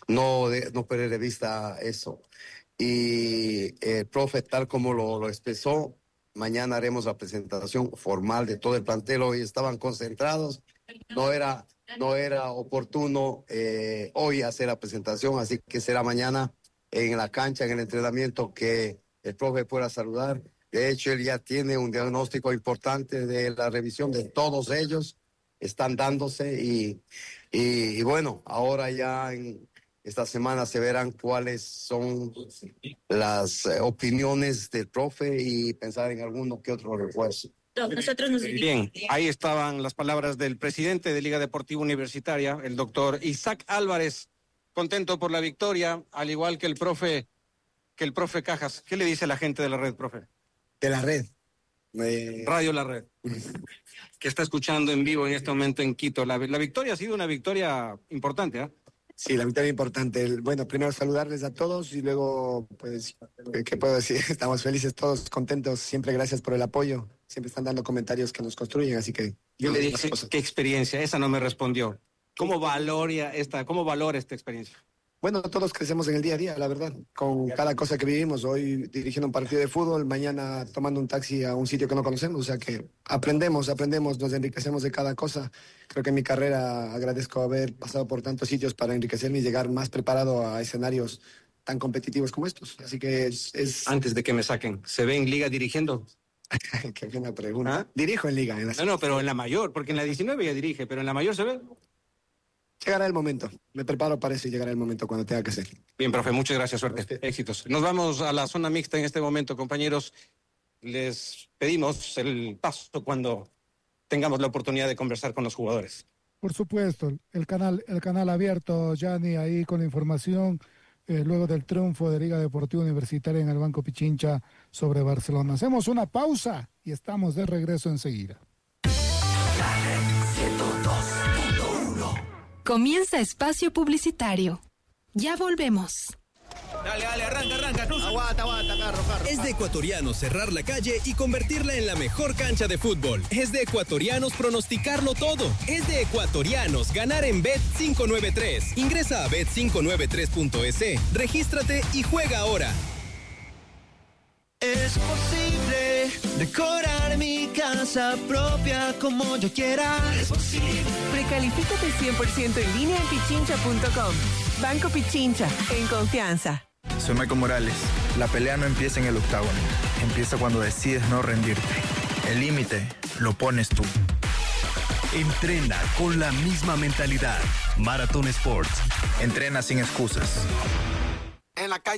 no perder de vista eso. Y el profe, tal como lo expresó, mañana haremos la presentación formal de todo el plantel. Hoy estaban concentrados, no era oportuno hoy hacer la presentación, así que será mañana en la cancha, en el entrenamiento, que el profe pueda saludar. De hecho, él ya tiene un diagnóstico importante de la revisión de todos ellos, están dándose y bueno, ahora ya en esta semana se verán cuáles son las opiniones del profe y pensar en alguno que otro refuerzo. Bien, ahí estaban las palabras del presidente de Liga Deportiva Universitaria, el doctor Isaac Álvarez, contento por la victoria, al igual que el profe Cajas. ¿Qué le dice la gente de la red, profe? De la red. Radio La Red, que está escuchando en vivo en este momento en Quito. La victoria ha sido una victoria importante, ¿eh? Sí, la victoria importante. Bueno, primero saludarles a todos y luego, pues, ¿qué puedo decir? Estamos felices todos, contentos. Siempre gracias por el apoyo. Siempre están dando comentarios que nos construyen, así que... Yo le dije, ¿qué experiencia? Esa no me respondió. ¿Cómo valora esta experiencia? Bueno, todos crecemos en el día a día, la verdad, con cada cosa que vivimos. Hoy dirigiendo un partido de fútbol, mañana tomando un taxi a un sitio que no conocemos. O sea que aprendemos, nos enriquecemos de cada cosa. Creo que en mi carrera agradezco haber pasado por tantos sitios para enriquecerme y llegar más preparado a escenarios tan competitivos como estos. Así que es... Antes de que me saquen, ¿se ve en Liga dirigiendo? Qué buena pregunta. ¿Ah? Dirijo en Liga. No, pero en la mayor, porque en la 19 ya dirige, pero en la mayor se ve... Llegará el momento. Me preparo para eso y llegará el momento cuando tenga que ser. Bien, profe, muchas gracias, suerte, éxitos. Nos vamos a la zona mixta en este momento, compañeros. Les pedimos el paso cuando tengamos la oportunidad de conversar con los jugadores. Por supuesto, el canal abierto, Gianni, ahí con la información, luego del triunfo de Liga Deportiva Universitaria en el Banco Pichincha sobre Barcelona. Hacemos una pausa y estamos de regreso enseguida. Comienza espacio publicitario. Ya volvemos. Dale, arranca. Aguanta, carro. Es de ecuatorianos cerrar la calle y convertirla en la mejor cancha de fútbol. Es de ecuatorianos pronosticarlo todo. Es de ecuatorianos ganar en Bet593. Ingresa a bet593.es, regístrate y juega ahora. Es posible decorar mi casa propia como yo quiera. Es posible. Precalifícate 100% en línea en pichincha.com. Banco Pichincha, en confianza. Soy Michael Morales. La pelea no empieza en el octágono. Empieza cuando decides no rendirte. El límite lo pones tú. Entrena con la misma mentalidad. Marathon Sports. Entrena sin excusas. En la calle.